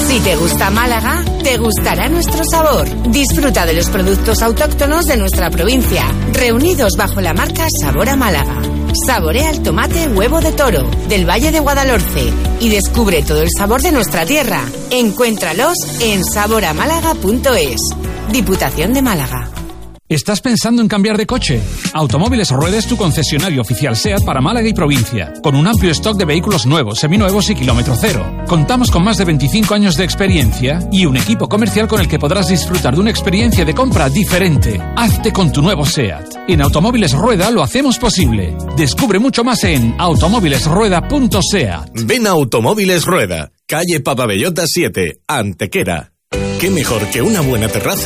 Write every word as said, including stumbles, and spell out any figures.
Si te gusta Málaga, te gustará nuestro sabor. Disfruta de los productos autóctonos de nuestra provincia, reunidos bajo la marca Sabor a Málaga. Saborea el tomate huevo de toro, del Valle de Guadalhorce, y descubre todo el sabor de nuestra tierra. Encuéntralos en sabor a málaga punto es. Diputación de Málaga. ¿Estás pensando en cambiar de coche? Automóviles Rueda es tu concesionario oficial SEAT para Málaga y provincia, con un amplio stock de vehículos nuevos, seminuevos y kilómetro cero. Contamos con más de veinticinco años de experiencia y un equipo comercial con el que podrás disfrutar de una experiencia de compra diferente. Hazte con tu nuevo SEAT. En Automóviles Rueda lo hacemos posible. Descubre mucho más en automóviles rueda punto seat. Ven a Automóviles Rueda, calle Papabellota siete, Antequera. ¿Qué mejor que una buena terraza